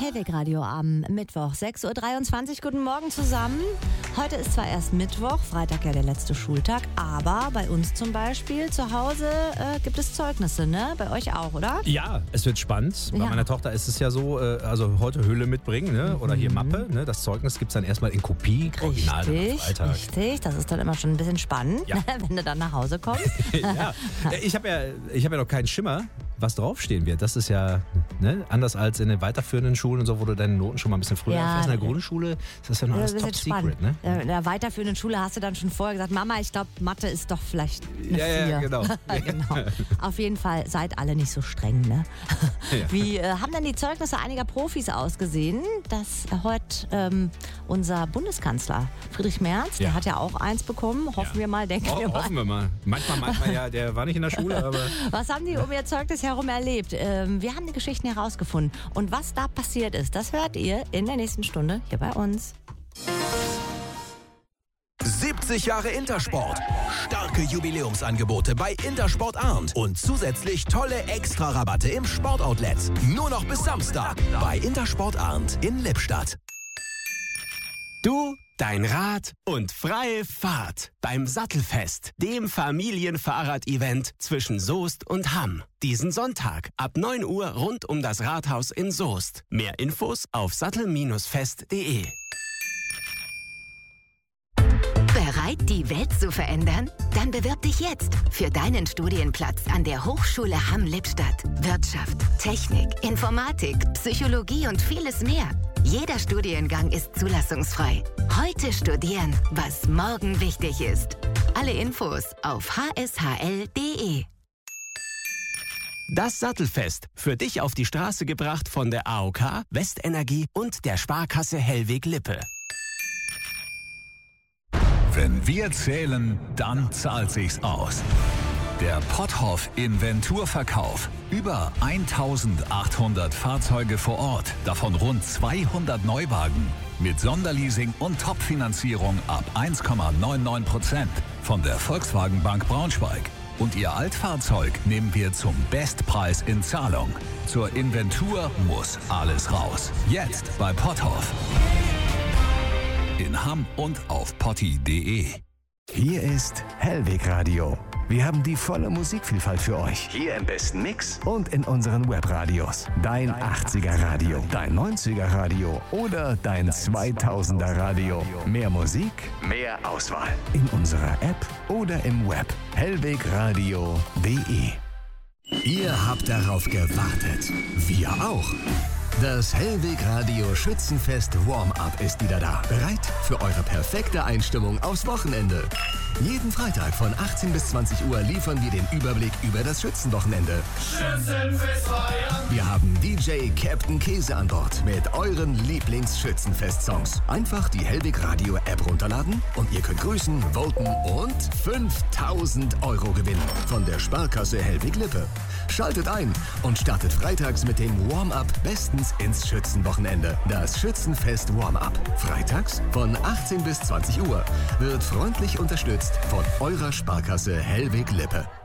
Hellweg Radio am Mittwoch, 6.23 Uhr. Guten Morgen zusammen. Heute ist zwar erst Mittwoch, Freitag ja der letzte Schultag, aber bei uns zum Beispiel zu Hause gibt es Zeugnisse, ne? Bei euch auch, oder? Ja, es wird spannend. Bei meiner Tochter ist es ja so, also heute Hülle mitbringen, ne? Oder hier Mappe. Ne? Das Zeugnis gibt es dann erstmal in Kopie, original dann am Freitag. Richtig, das ist dann immer schon ein bisschen spannend, wenn du dann nach Hause kommst. Ja, ich hab ja noch keinen Schimmer, was draufstehen wird. Das ist ja anders als in den weiterführenden Schulen und so, wo du deine Noten schon mal ein bisschen früher erfährst. In der Grundschule ist das ja noch alles top secret. Ne? In der weiterführenden Schule hast du dann schon vorher gesagt, Mama, ich glaube, Mathe ist doch vielleicht eine 4. Ja, genau. Genau. Auf jeden Fall, seid alle nicht so streng. Ne? Ja. Wie haben denn die Zeugnisse einiger Profis ausgesehen? Das heute unser Bundeskanzler Friedrich Merz, der hat ja auch eins bekommen. Hoffen wir mal, denken wir mal. Hoffen wir mal. Manchmal meint man ja, der war nicht in der Schule, aber... Was haben die um ihr Zeugnis herum erlebt? Wir haben die Geschichten herausgefunden. Und was da passiert ist, das hört ihr in der nächsten Stunde hier bei uns. 70 Jahre Intersport. Starke Jubiläumsangebote bei Intersport Arndt. Und zusätzlich tolle Extra-Rabatte im Sportoutlet. Nur noch bis Samstag bei Intersport Arndt in Lippstadt. Du, dein Rad und freie Fahrt beim Sattelfest, dem Familienfahrrad-Event zwischen Soest und Hamm. Diesen Sonntag ab 9 Uhr rund um das Rathaus in Soest. Mehr Infos auf sattel-fest.de. Bereit, die Welt zu verändern? Dann bewirb dich jetzt für deinen Studienplatz an der Hochschule Hamm-Lippstadt. Wirtschaft, Technik, Informatik, Psychologie und vieles mehr. Jeder Studiengang ist zulassungsfrei. Heute studieren, was morgen wichtig ist. Alle Infos auf hshl.de. Das Sattelfest, für dich auf die Straße gebracht von der AOK, Westenergie und der Sparkasse Hellweg-Lippe. Wenn wir zählen, dann zahlt sich's aus. Der Potthoff Inventurverkauf. Über 1800 Fahrzeuge vor Ort, davon rund 200 Neuwagen. Mit Sonderleasing und Topfinanzierung ab 1,99% von der Volkswagen Bank Braunschweig. Und Ihr Altfahrzeug nehmen wir zum Bestpreis in Zahlung. Zur Inventur muss alles raus. Jetzt bei Potthoff. In Hamm und auf potti.de. Hier ist Hellweg Radio. Wir haben die volle Musikvielfalt für euch. Hier im besten Mix. Und in unseren Webradios. Dein 80er Radio, dein 90er Radio oder dein 2000er Radio. Mehr Musik, Mehr Auswahl. in unserer App oder im Web. hellwegradio.de. Ihr habt darauf gewartet. Wir auch. Das Hellweg Radio Schützenfest Warm-Up ist wieder da. Bereit für eure perfekte Einstimmung aufs Wochenende. Jeden Freitag von 18 bis 20 Uhr liefern wir den Überblick über das Schützenwochenende. Schützenfest feiern. Wir haben DJ Captain Käse an Bord mit euren Lieblings-Schützenfest-Songs. Einfach die Hellweg Radio App runterladen und ihr könnt grüßen, voten und 5.000 € gewinnen von der Sparkasse Hellweg-Lippe. Schaltet ein und startet freitags mit dem Warm-Up bestens ins Schützenwochenende. Das Schützenfest Warm-Up. Freitags von 18 bis 20 Uhr wird freundlich unterstützt von eurer Sparkasse Hellweg-Lippe.